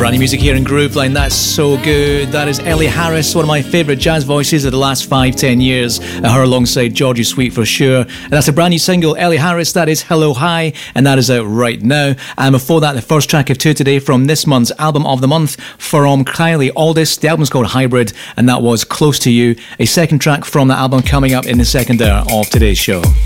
Brand new music here in Grooveline. That's so good. That is Ellie Harris, one of my favourite jazz voices of the last 5-10 years. Her alongside Georgie Sweet for sure. And that's a brand new single, Ellie Harris. That is Hello Hi, and that is out right now. And before that, the first track of two today from this month's album of the month from Kylie Aldis. The album's called Hybrid, and that was Close to You. A second track from that album coming up in the second hour of today's show.